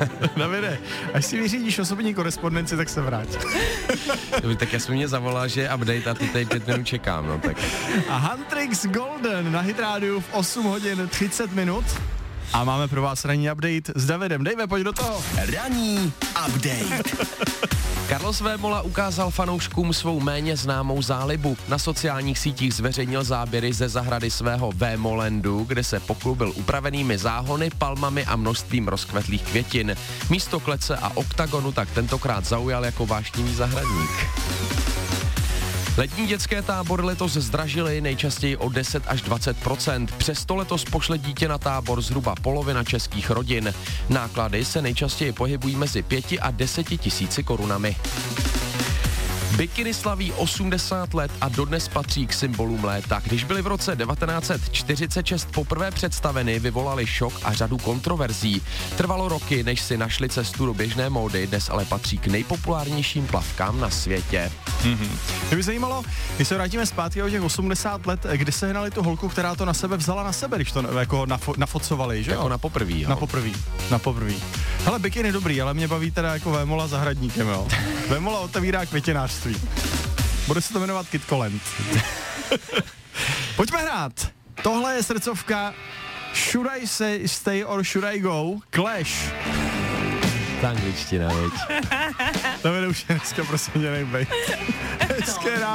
Davide, až si vyřídíš osobní korespondenci, tak se vrát. Tak já jsem mě zavolal, že je update a ty tady 5 minut čekám, no tak. A Huntrix Golden na Hit Radio v 8 hodin 30 minut. A máme pro vás ranní update s Davidem. Dejme, pojď do toho. Ranní update. Carlos Vémola ukázal fanouškům svou méně známou zálibu. Na sociálních sítích zveřejnil záběry ze zahrady svého Vémolandu, kde se poklubil upravenými záhony, palmami a množstvím rozkvetlých květin. Místo klece a oktagonu tak tentokrát zaujal jako vášnivý zahradník. Letní dětské tábory letos zdražily nejčastěji o 10 až 20%. Přesto letos pošle dítě na tábor zhruba polovina českých rodin. Náklady se nejčastěji pohybují mezi 5 a 10 tisíci korunami. Bikiny slaví 80 let a dodnes patří k symbolům léta. Když byly v roce 1946 poprvé představeny, vyvolali šok a řadu kontroverzí. Trvalo roky, než si našli cestu do běžné módy, dnes ale patří k nejpopulárnějším plavkám na světě. Mě by zajímalo, když se vrátíme zpátky o těch 80 let, kdy se hnali tu holku, která to na sebe vzala na sebe, když to jako nafocovali, že jo? Jako na poprvý, jo? Na poprvý. Hele, bikiny dobrý, ale mě baví teda jako Vémola zahradníkem, jo? Vémola otevírá květinářství. Bude se to jmenovat Kit Colent. Pojďme hrát. Tohle je srdcovka Should I stay or should I go? Clash. Ta angličtina, veď. To už je dneska, prosím, mě nejbej. Hezké ráno.